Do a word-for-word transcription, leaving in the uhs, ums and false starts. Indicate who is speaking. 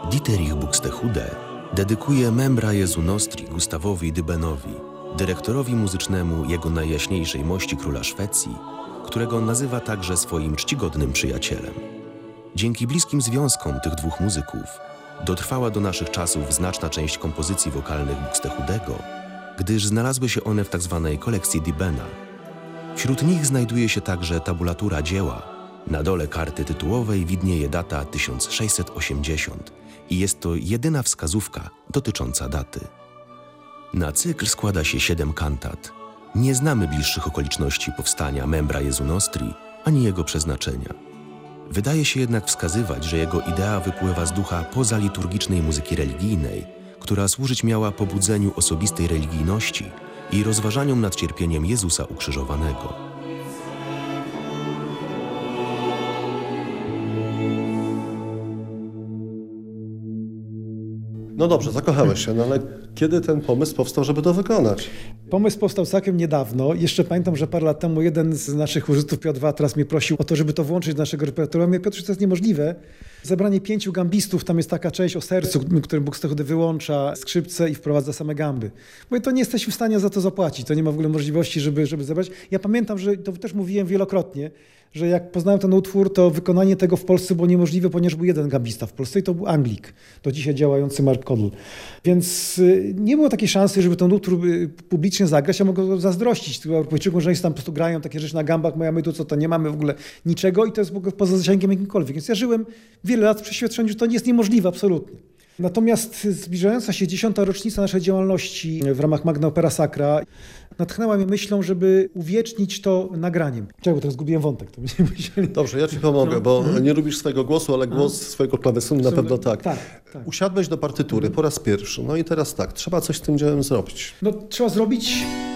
Speaker 1: Dieterich Buxtehude dedykuje Membra Jesu Nostri Gustawowi Dybenowi, dyrektorowi muzycznemu Jego Najjaśniejszej Mości Króla Szwecji, którego nazywa także swoim czcigodnym przyjacielem. Dzięki bliskim związkom tych dwóch muzyków dotrwała do naszych czasów znaczna część kompozycji wokalnych Buxtehudego, gdyż znalazły się one w tzw. kolekcji Dybena. Wśród nich znajduje się także tabulatura dzieła. Na dole karty tytułowej widnieje data tysiąc sześćset osiemdziesiąt i jest to jedyna wskazówka dotycząca daty. Na cykl składa się siedem kantat. Nie znamy bliższych okoliczności powstania Membra Jesu Nostri ani jego przeznaczenia. Wydaje się jednak wskazywać, że jego idea wypływa z ducha pozaliturgicznej muzyki religijnej, która służyć miała pobudzeniu osobistej religijności i rozważaniom nad cierpieniem Jezusa ukrzyżowanego.
Speaker 2: No dobrze, zakochałeś się, no ale kiedy ten pomysł powstał, żeby to wykonać?
Speaker 3: Pomysł powstał całkiem niedawno. Jeszcze pamiętam, że parę lat temu jeden z naszych użytków, Piotr Watras, mnie prosił o to, żeby to włączyć do naszego repertuaru. Ja mówię, Piotr, to jest niemożliwe. Zebranie pięciu gambistów, tam jest taka część o sercu, którym Buxtehude wyłącza skrzypce i wprowadza same gamby. Mówię, to nie jesteśmy w stanie za to zapłacić, to nie ma w ogóle możliwości, żeby, żeby zebrać. Ja pamiętam, że to też mówiłem wielokrotnie, że jak poznałem ten utwór, to wykonanie tego w Polsce było niemożliwe, ponieważ był jeden gambista w Polsce i to był Anglik, do dzisiaj działający Mark Codle. Więc nie było takiej szansy, żeby ten utwór publicznie zagrać. Ja mogę go zazdrościć Europejczykom, że oni tam po prostu grają takie rzeczy na gambach, my, a my tu co, to nie mamy w ogóle niczego i to jest w ogóle poza zasięgiem jakimkolwiek. Więc ja żyłem wiele lat w przeświadczeniu, że to nie jest niemożliwe absolutnie. Natomiast zbliżająca się dziesiąta rocznica naszej działalności w ramach Magna Opera Sacra natchnęła mnie myślą, żeby uwiecznić to nagraniem. Czego, bo tak zgubiłem wątek. To myśleli...
Speaker 2: Dobrze, ja ci pomogę, no. bo hmm. nie lubisz swojego głosu, ale głos hmm. swojego klawesynu na pewno tak.
Speaker 3: tak, tak.
Speaker 2: Usiadłeś do partytury hmm. po raz pierwszy. No i teraz tak, trzeba coś z tym dziełem zrobić.
Speaker 3: No trzeba zrobić